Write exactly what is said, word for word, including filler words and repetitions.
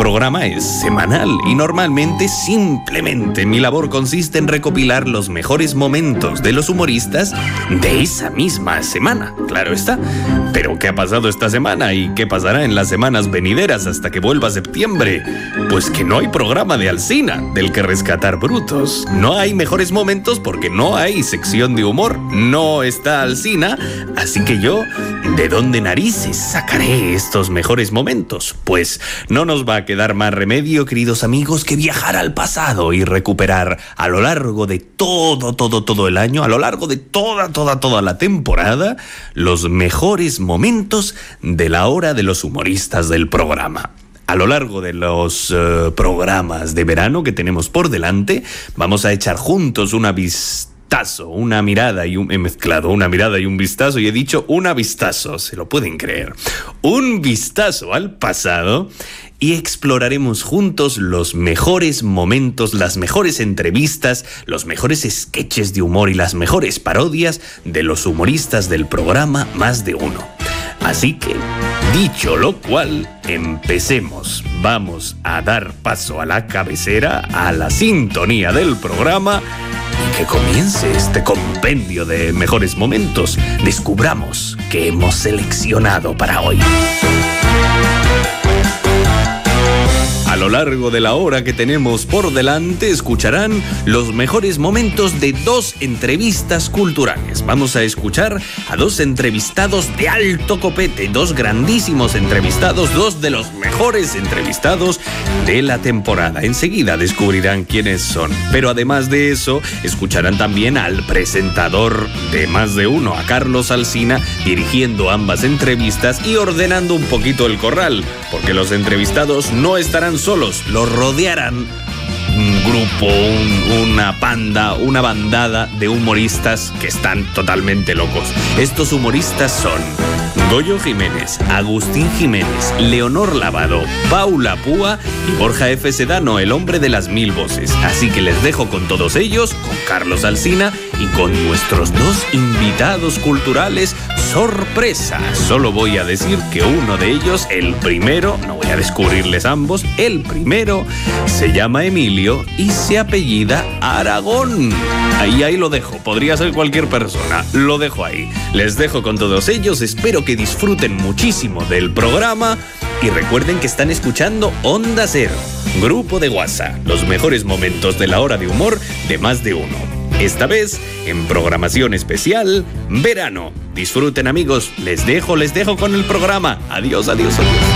programa es semanal y normalmente simplemente mi labor consiste en recopilar los mejores momentos de los humoristas de esa misma semana, claro está. Pero ¿qué ha pasado esta semana y qué pasará en las semanas venideras hasta que vuelva septiembre? Pues que no hay programa de Alsina del que rescatar brutos. No hay mejores momentos porque no hay sección de humor. No está Alsina, así que yo, ¿de dónde narices sacaré estos mejores momentos? Pues no nos va a quedar más remedio, queridos amigos, que viajar al pasado y recuperar a lo largo de todo, todo, todo el año, a lo largo de toda, toda, toda la temporada, los mejores momentos de la hora de los humoristas del programa. A lo largo de los uh, programas de verano que tenemos por delante, vamos a echar juntos una vistazo, una mirada y un... He mezclado una mirada y un vistazo y he dicho una vistazo, se lo pueden creer. Un vistazo al pasado y exploraremos juntos los mejores momentos, las mejores entrevistas, los mejores sketches de humor y las mejores parodias de los humoristas del programa Más de Uno. Así que, dicho lo cual, empecemos. Vamos a dar paso a la cabecera, a la sintonía del programa y que comience este compendio de mejores momentos. Descubramos qué hemos seleccionado para hoy. A lo largo de la hora que tenemos por delante, escucharán los mejores momentos de dos entrevistas culturales. Vamos a escuchar a dos entrevistados de alto copete, dos grandísimos entrevistados, dos de los mejores entrevistados de la temporada. Enseguida descubrirán quiénes son. Pero además de eso, escucharán también al presentador de Más de Uno, a Carlos Alsina, dirigiendo ambas entrevistas y ordenando un poquito el corral, porque los entrevistados no estarán solos, los rodearán un grupo, un, una panda, una bandada de humoristas que están totalmente locos. Estos humoristas son Goyo Jiménez, Agustín Jiménez, Leonor Lavado, Paula Púa y Borja F. Sedano, el hombre de las mil voces. Así que les dejo con todos ellos, con Carlos Alsina y con nuestros dos invitados culturales sorpresa. Solo voy a decir que uno de ellos, el primero, no voy a descubrirles ambos, el primero se llama Emilio y se apellida Aragón. Ahí, ahí lo dejo, podría ser cualquier persona, lo dejo ahí. Les dejo con todos ellos, espero que disfruten muchísimo del programa y recuerden que están escuchando Onda Cero, grupo de WhatsApp, los mejores momentos de la hora de humor de Más de Uno. Esta vez en programación especial verano. Disfruten, amigos, les dejo, les dejo con el programa. Adiós, adiós, adiós.